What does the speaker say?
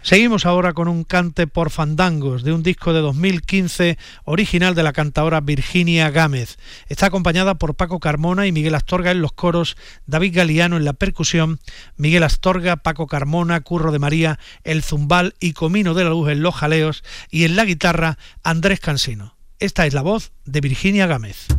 Seguimos ahora con un cante por fandangos de un disco de 2015 original de la cantadora Virginia Gámez. Está acompañada por Paco Carmona y Miguel Astorga en los coros, David Galiano en la percusión, Miguel Astorga, Paco Carmona, Curro de María, el zumbal y Comino de la Luz en los jaleos y en la guitarra Andrés Cansino. Esta es la voz de Virginia Gámez.